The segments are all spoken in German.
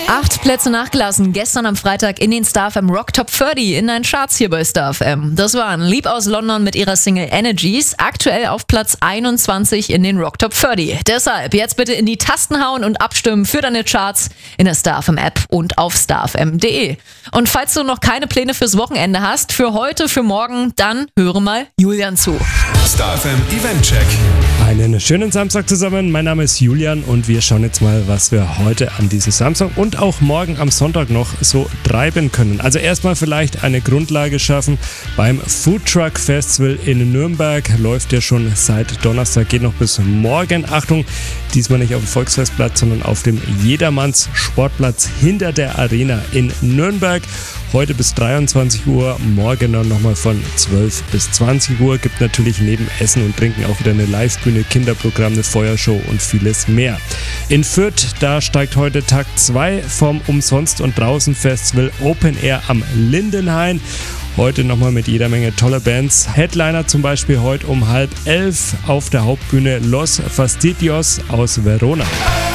8 Plätze nachgelassen, gestern am Freitag in den Star FM Rock Top 30 in den Charts hier bei Star FM. Das waren Lieb aus London mit ihrer Single Energies, aktuell auf Platz 21 in den Rock Top 30. Deshalb jetzt bitte in die Tasten hauen und abstimmen für deine Charts in der Star FM App und auf starfm.de. Und falls du noch keine Pläne fürs Wochenende hast, für heute, für morgen, dann höre mal Julian zu. Star FM Event Check. Einen schönen Samstag zusammen. Mein Name ist Julian und wir schauen jetzt mal, was wir heute an diesem Samstag und auch morgen am Sonntag noch so treiben können. Also erstmal vielleicht eine Grundlage schaffen. Beim Food Truck Festival in Nürnberg läuft ja schon seit Donnerstag, geht noch bis morgen. Achtung, diesmal nicht auf dem Volksfestplatz, sondern auf dem Jedermanns Sportplatz hinter der Arena in Nürnberg. Heute bis 23 Uhr, morgen dann nochmal von 12 bis 20 Uhr. Gibt natürlich neben Essen und Trinken auch wieder eine Live-Bühne, Kinderprogramm, eine Feuershow und vieles mehr. In Fürth, da steigt heute Tag 2 vom Umsonst- und Draußen-Festival Open Air am Lindenhain. Heute nochmal mit jeder Menge toller Bands. Headliner zum Beispiel heute um 10:30 auf der Hauptbühne Los Fastidios aus Verona.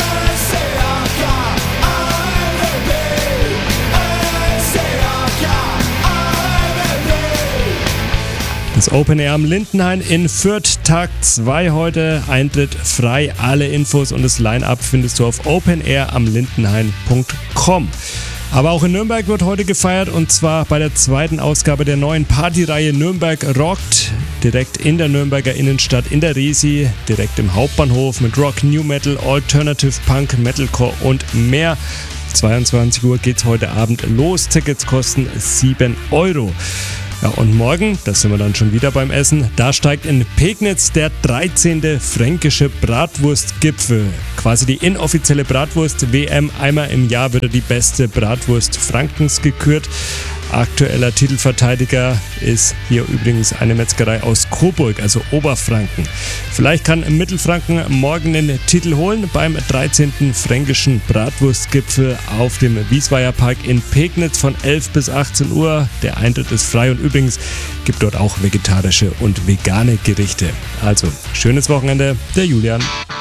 Das Open Air am Lindenhain in Fürth, Tag 2 heute, Eintritt frei, alle Infos und das Line-Up findest du auf openairamlindenhain.com. Aber auch in Nürnberg wird heute gefeiert und zwar bei der zweiten Ausgabe der neuen Partyreihe Nürnberg Rockt, direkt in der Nürnberger Innenstadt in der Resi, direkt im Hauptbahnhof mit Rock, New Metal, Alternative Punk, Metalcore und mehr. 22 Uhr geht's heute Abend los, Tickets kosten 7 €. Ja, und morgen, da sind wir dann schon wieder beim Essen, da steigt in Pegnitz der 13. fränkische Bratwurstgipfel. Quasi die inoffizielle Bratwurst-WM. Einmal im Jahr wird die beste Bratwurst Frankens gekürt. Aktueller Titelverteidiger ist hier übrigens eine Metzgerei aus Coburg, also Oberfranken. Vielleicht kann Mittelfranken morgen den Titel holen beim 13. fränkischen Bratwurstgipfel auf dem Wiesweier Park in Pegnitz von 11 bis 18 Uhr. Der Eintritt ist frei und übrigens gibt dort auch vegetarische und vegane Gerichte. Also, schönes Wochenende, der Julian.